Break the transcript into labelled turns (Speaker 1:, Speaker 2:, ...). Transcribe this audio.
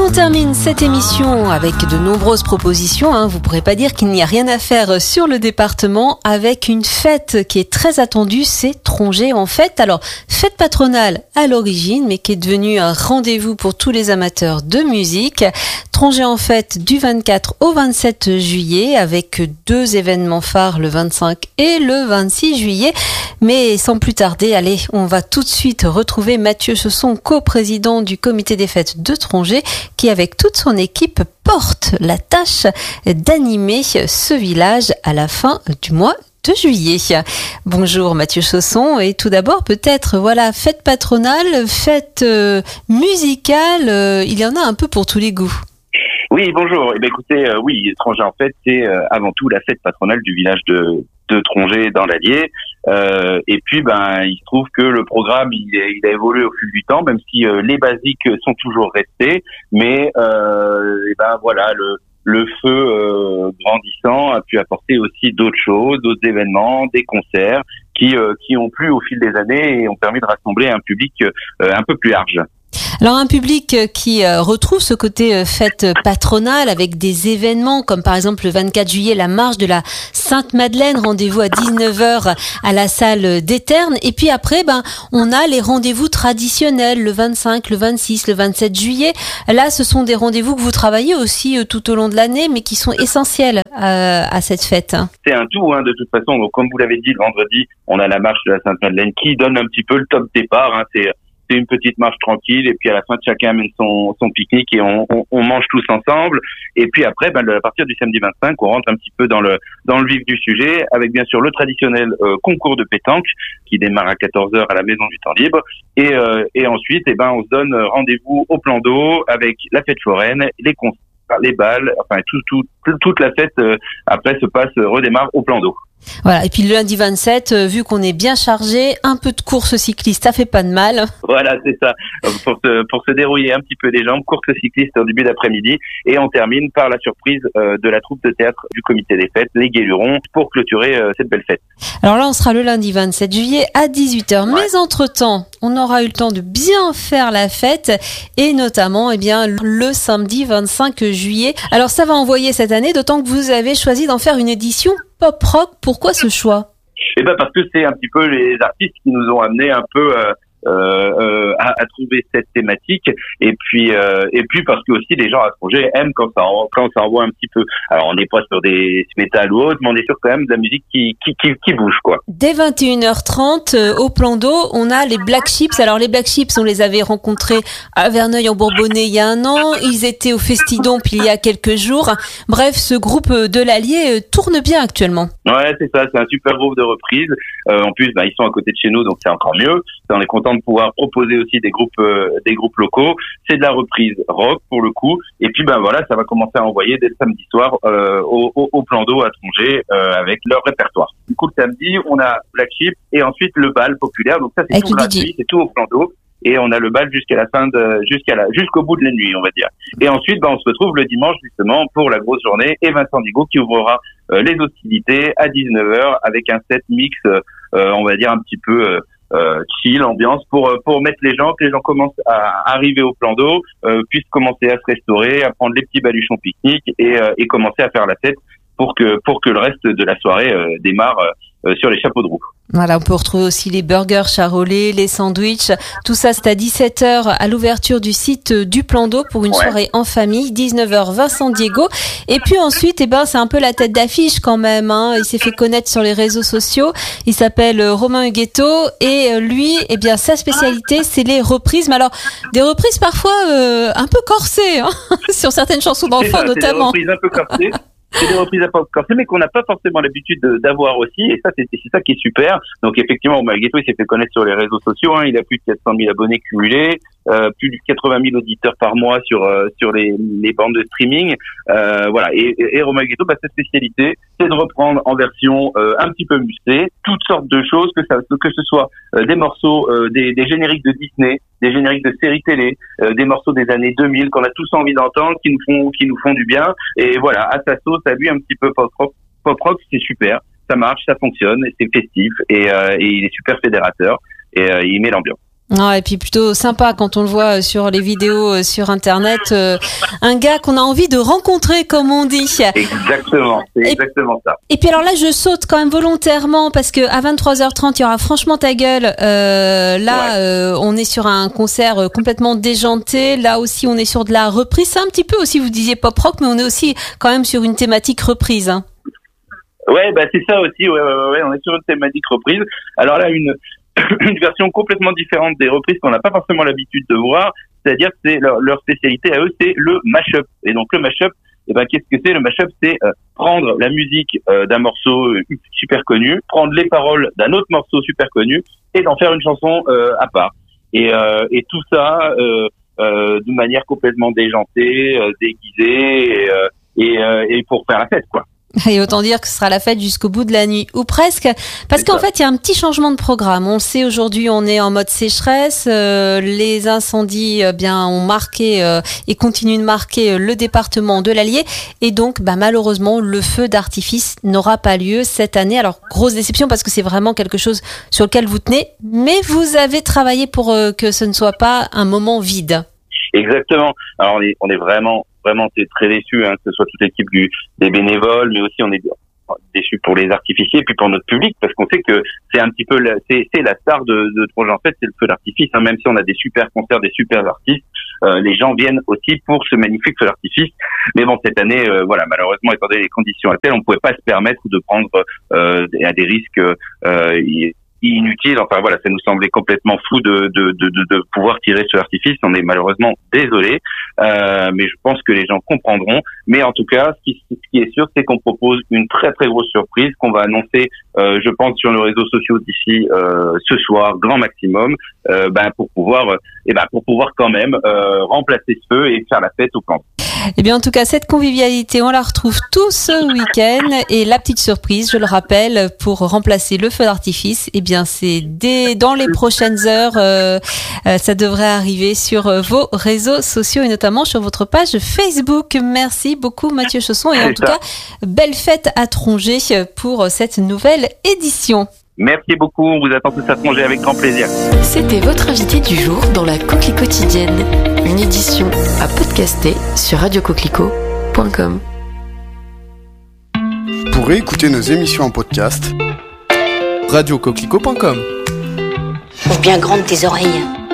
Speaker 1: On termine cette émission avec de nombreuses propositions. Vous ne pourrez pas dire qu'il n'y a rien à faire sur le département avec une fête qui est très attendue, c'est Trongé en fête. Alors, fête patronale à l'origine, mais qui est devenue un rendez-vous pour tous les amateurs de musique. Trongé en fête du 24 au 27 juillet avec 2 événements phares, le 25 et le 26 juillet. Mais sans plus tarder, allez, on va tout de suite retrouver Mathieu Chausson, coprésident du comité des fêtes de Trongé, qui avec toute son équipe porte la tâche d'animer ce village à la fin du mois de juillet. Bonjour Mathieu Chausson, et tout d'abord peut-être, fête patronale, fête musicale, il y en a un peu pour tous les goûts.
Speaker 2: Oui, bonjour. Écoutez, Trongé en fête, c'est avant tout la fête patronale du village de Trongé dans l'Allier. Et puis, il se trouve que le programme, il a évolué au fil du temps, même si les basiques sont toujours restés. Mais le feu grandissant a pu apporter aussi d'autres choses, d'autres événements, des concerts qui ont plu au fil des années et ont permis de rassembler un public un peu plus large.
Speaker 1: Alors un public qui retrouve ce côté fête patronale avec des événements comme par exemple le 24 juillet, la marche de la Sainte-Madeleine, rendez-vous à 19h à la salle d'Éterne. Et puis après, on a les rendez-vous traditionnels, le 25, le 26, le 27 juillet. Là, ce sont des rendez-vous que vous travaillez aussi tout au long de l'année, mais qui sont essentiels à cette fête.
Speaker 2: C'est un tout, de toute façon. Donc, comme vous l'avez dit, le vendredi, on a la marche de la Sainte-Madeleine qui donne un petit peu le top départ. C'est une petite marche tranquille, et puis à la fin, chacun amène son pique-nique et on mange tous ensemble. Et puis après, à partir du samedi 25, on rentre un petit peu dans le vif du sujet, avec bien sûr le traditionnel concours de pétanque qui démarre à 14h à la Maison du Temps Libre. Et ensuite, on se donne rendez-vous au plan d'eau avec la fête foraine, les concerts, les balles, enfin toute la fête après redémarre au plan d'eau.
Speaker 1: Voilà, et puis le lundi 27, vu qu'on est bien chargé, un peu de course cycliste, ça fait pas de mal.
Speaker 2: Voilà, c'est ça. Pour se dérouiller un petit peu les jambes, course cycliste en début d'après-midi, et on termine par la surprise de la troupe de théâtre du comité des fêtes, les Guélurons, pour clôturer cette belle fête.
Speaker 1: Alors là, on sera le lundi 27 juillet à 18h, mais entre-temps, on aura eu le temps de bien faire la fête, et notamment, le samedi 25 juillet. Alors ça va envoyer cette année, d'autant que vous avez choisi d'en faire une édition pop-rock. Pourquoi ce choix ?
Speaker 2: Parce que c'est un petit peu les artistes qui nous ont amené un peu à trouver cette thématique, et puis parce que aussi les gens à Trongé aiment quand ça envoie un petit peu. Alors on n'est pas sur des métal ou autre, mais on est sur quand même de la musique qui bouge, quoi.
Speaker 1: Dès 21h30 au plan d'eau, on a les Black Chips. Alors les Black Chips, on les avait rencontrés à Verneuil-en-Bourbonnais il y a un an, ils étaient au Festidon il y a quelques jours. Bref, ce groupe de l'Allier tourne bien actuellement.
Speaker 2: Ouais, c'est ça, c'est un super groupe de reprise. En plus, ils sont à côté de chez nous, donc c'est encore mieux. On est content de pouvoir proposer aussi des groupes locaux. C'est de la reprise rock pour le coup. Et puis ça va commencer à envoyer dès le samedi soir au plan d'eau à Trongé avec leur répertoire. Du coup, le samedi, on a Black Sheep et ensuite le bal populaire. Donc ça, c'est tout gratuit, c'est tout au plan d'eau. Et on a le bal jusqu'au bout de la nuit, on va dire. Et ensuite, on se retrouve le dimanche justement pour la grosse journée et Vincent Digo qui ouvrira les hostilités à 19h avec un set mix, on va dire un petit peu chill, ambiance pour mettre les gens, que les gens commencent à arriver au plan d'eau, puissent commencer à se restaurer, à prendre les petits baluchons pique-nique et commencer à faire la fête pour que le reste de la soirée démarre sur les chapeaux de roue.
Speaker 1: Voilà, on peut retrouver aussi les burgers charolais, les sandwichs. Tout ça, c'est à 17h à l'ouverture du site du plan d'eau pour une soirée en famille. 19h, Vincent Diego. Et puis ensuite, c'est un peu la tête d'affiche quand même. Il s'est fait connaître sur les réseaux sociaux. Il s'appelle Romain Huguetto et lui, sa spécialité, c'est les reprises. Mais alors, des reprises parfois un peu corsées, sur certaines chansons d'enfants notamment.
Speaker 2: C'est des reprises un peu corsées. C'est des reprises à pas corsées, mais qu'on n'a pas forcément l'habitude d'avoir aussi, et ça, c'est ça qui est super. Donc, effectivement, Huguetto, il s'est fait connaître sur les réseaux sociaux, il a plus de 400 000 abonnés cumulés, plus de 80 000 auditeurs par mois sur les bandes de streaming, voilà. Et Romain Huguetto, sa spécialité, c'est de reprendre en version un petit peu musclée toutes sortes de choses, que ce soit des morceaux, des génériques de Disney, des génériques de séries télé, des morceaux des années 2000 qu'on a tous envie d'entendre, qui nous font du bien. Et voilà, à sa sauce, à lui, un petit peu pop-rock, c'est super, ça marche, ça fonctionne, c'est festif et il est super fédérateur et il met l'ambiance.
Speaker 1: Ouais, et puis plutôt sympa quand on le voit sur les vidéos sur Internet, un gars qu'on a envie de rencontrer, comme on dit.
Speaker 2: Exactement, c'est exactement ça.
Speaker 1: Et puis alors là, je saute quand même volontairement parce que à 23h30, il y aura Franchement ta gueule. On est sur un concert complètement déjanté. Là aussi, on est sur de la reprise. C'est un petit peu aussi, vous disiez pop rock, mais on est aussi quand même sur une thématique reprise. Hein.
Speaker 2: Ouais, c'est ça aussi. Ouais, on est sur une thématique reprise. Alors là, une version complètement différente des reprises qu'on n'a pas forcément l'habitude de voir, c'est-à-dire que c'est leur spécialité à eux, c'est le mash-up. Et donc le mash-up, qu'est-ce que c'est? Le mash-up, c'est prendre la musique d'un morceau super connu, prendre les paroles d'un autre morceau super connu et d'en faire une chanson à part. Et tout ça d'une manière complètement déjantée, déguisée et pour faire la fête, quoi.
Speaker 1: Et autant dire que ce sera la fête jusqu'au bout de la nuit, ou presque, parce qu'en fait, il y a un petit changement de programme. On le sait, aujourd'hui, on est en mode sécheresse. Les incendies, ont marqué et continuent de marquer le département de l'Allier. Et donc, malheureusement, le feu d'artifice n'aura pas lieu cette année. Alors, grosse déception parce que c'est vraiment quelque chose sur lequel vous tenez. Mais vous avez travaillé pour que ce ne soit pas un moment vide.
Speaker 2: Exactement. Alors, on est vraiment très déçus, que ce soit toute l'équipe des bénévoles, mais aussi on est déçus pour les artificiers et puis pour notre public, parce qu'on sait que c'est un petit peu c'est la star de projet, en fait, c'est le feu d'artifice, même si on a des super concerts, des super artistes, les gens viennent aussi pour ce magnifique feu d'artifice. Mais bon, cette année, malheureusement, étant donné les conditions actuelles, on pouvait pas se permettre de prendre à des risques inutile. Enfin voilà, ça nous semblait complètement fou de pouvoir tirer ce artifice. On est malheureusement désolé, mais je pense que les gens comprendront. Mais en tout cas, ce qui est sûr, c'est qu'on propose une très très grosse surprise qu'on va annoncer, je pense, sur nos réseaux sociaux d'ici ce soir, grand maximum, pour pouvoir quand même remplacer ce feu et faire la fête au camp.
Speaker 1: Eh bien, en tout cas, cette convivialité, on la retrouve tout ce week-end. Et la petite surprise, je le rappelle, pour remplacer le feu d'artifice, c'est dans les prochaines heures. Ça devrait arriver sur vos réseaux sociaux et notamment sur votre page Facebook. Merci beaucoup, Mathieu Chausson. Et en tout cas, belle fête à Tronget pour cette nouvelle édition.
Speaker 2: Merci beaucoup, on vous attend tous à Tronget avec grand plaisir.
Speaker 3: C'était votre invité du jour dans la Coquelie Quotidienne, une édition à podcaster sur radiocoquelicot.com.
Speaker 4: Pour écouter nos émissions en podcast, radiocoquelicot.com.
Speaker 5: Ouvre bien grande tes oreilles.